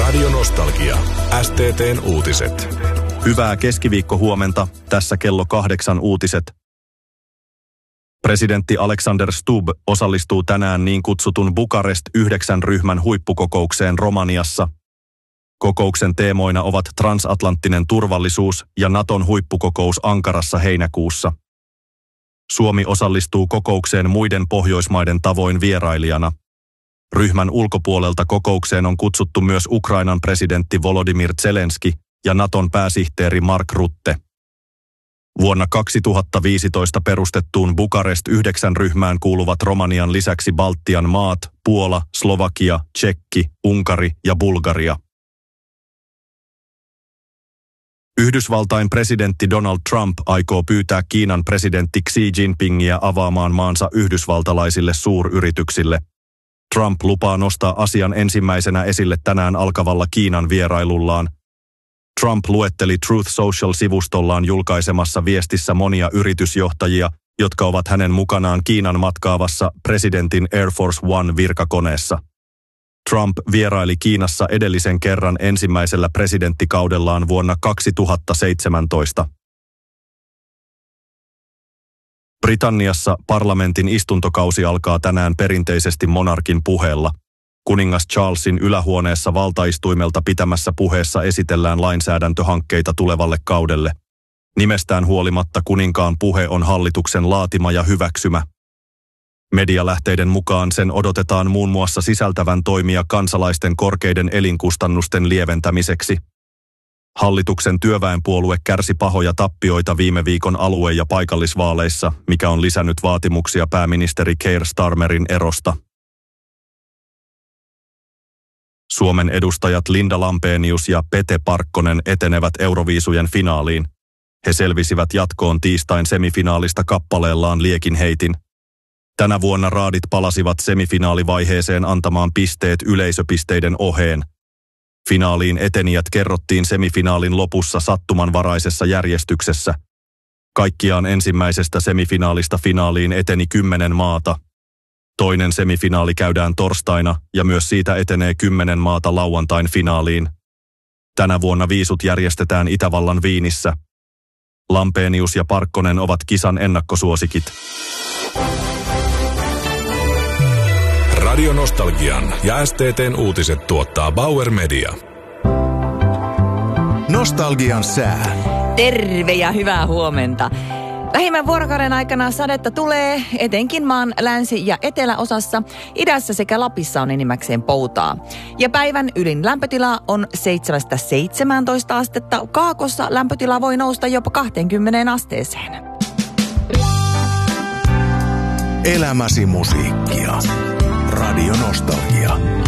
Radio Nostalgia. STT:n uutiset. Hyvää keskiviikkohuomenta. Tässä kello 8 uutiset. Presidentti Alexander Stubb osallistuu tänään niin kutsutun Bukarest 9 ryhmän huippukokoukseen Romaniassa. Kokouksen teemoina ovat transatlanttinen turvallisuus ja Naton huippukokous Ankarassa heinäkuussa. Suomi osallistuu kokoukseen muiden Pohjoismaiden tavoin vierailijana. Ryhmän ulkopuolelta kokoukseen on kutsuttu myös Ukrainan presidentti Volodymyr Zelenski ja Naton pääsihteeri Mark Rutte. Vuonna 2015 perustettuun Bukarest 9 ryhmään kuuluvat Romanian lisäksi Baltian maat, Puola, Slovakia, Tšekki, Unkari ja Bulgaria. Yhdysvaltain presidentti Donald Trump aikoo pyytää Kiinan presidentti Xi Jinpingiä avaamaan maansa yhdysvaltalaisille suuryrityksille. Trump lupaa nostaa asian ensimmäisenä esille tänään alkavalla Kiinan vierailullaan. Trump luetteli Truth Social-sivustollaan julkaisemassa viestissä monia yritysjohtajia, jotka ovat hänen mukanaan Kiinan matkaavassa presidentin Air Force One virkakoneessa. Trump vieraili Kiinassa edellisen kerran ensimmäisellä presidenttikaudellaan vuonna 2017. Britanniassa parlamentin istuntokausi alkaa tänään perinteisesti monarkin puheella. Kuningas Charlesin ylähuoneessa valtaistuimelta pitämässä puheessa esitellään lainsäädäntöhankkeita tulevalle kaudelle. Nimestään huolimatta kuninkaan puhe on hallituksen laatima ja hyväksymä. Medialähteiden mukaan sen odotetaan muun muassa sisältävän toimia kansalaisten korkeiden elinkustannusten lieventämiseksi. Hallituksen työväenpuolue kärsi pahoja tappioita viime viikon alue- ja paikallisvaaleissa, mikä on lisännyt vaatimuksia pääministeri Keir Starmerin erosta. Suomen edustajat Linda Lampenius ja Pete Parkkonen etenevät Euroviisujen finaaliin. He selvisivät jatkoon tiistain semifinaalista kappaleellaan Liekin heitin. Tänä vuonna raadit palasivat semifinaalivaiheeseen antamaan pisteet yleisöpisteiden oheen. Finaaliin etenijät kerrottiin semifinaalin lopussa sattumanvaraisessa järjestyksessä. Kaikkiaan ensimmäisestä semifinaalista finaaliin eteni 10 maata. Toinen semifinaali käydään torstaina ja myös siitä etenee 10 maata lauantain finaaliin. Tänä vuonna viisut järjestetään Itävallan Viinissä. Lampenius ja Parkkonen ovat kisan ennakkosuosikit. Radio Nostalgian ja STT:n uutiset tuottaa Bauer Media. Nostalgian sää. Terve ja hyvää huomenta. Lähimmän vuorokauden aikana sadetta tulee etenkin maan länsi- ja eteläosassa. Idässä sekä Lapissa on enimmäkseen poutaa. Ja päivän ylin lämpötila on 7-17 astetta. Kaakossa lämpötila voi nousta jopa 20 asteeseen. Elämäsi musiikkia. Radio Nostalgia.